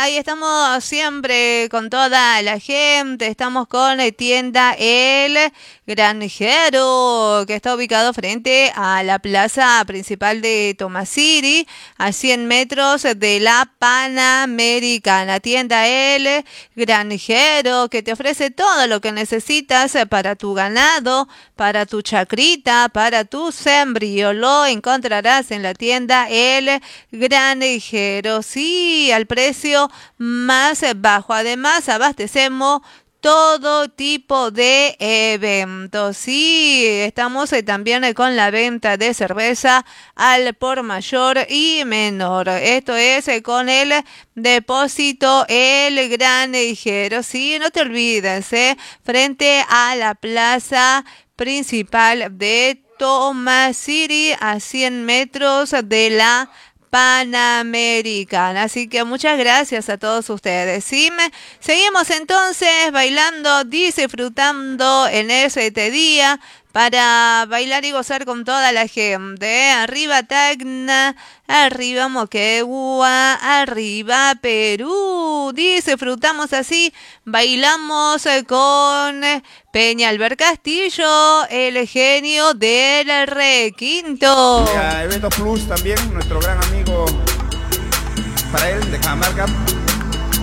ahí estamos siempre con toda la gente. Estamos con tienda El Granjero, que está ubicado frente a la plaza principal de Tomasiri, a 100 metros de la Panamericana. Tienda El Granjero, que te ofrece todo lo que necesitas para tu ganado, para tu chacrita, para tu sembrío. Lo encontrarás en la tienda El Granjero, sí, al precio más bajo. Además, abastecemos todo tipo de eventos. Sí, estamos también con la venta de cerveza al por mayor y menor. Esto es con el depósito El Granjero. Sí, no te olvides, frente a la plaza principal de Tomasiri, a 100 metros de la Panamericana. Así que muchas gracias a todos ustedes. ¿Sí? Seguimos entonces bailando, disfrutando en este día para bailar y gozar con toda la gente. Arriba Tacna, arriba Moquegua, arriba Perú. Disfrutamos así, bailamos con Peñalver Castillo, el genio del requinto. Evento Plus también, nuestro gran amigo para él de Cajamarca.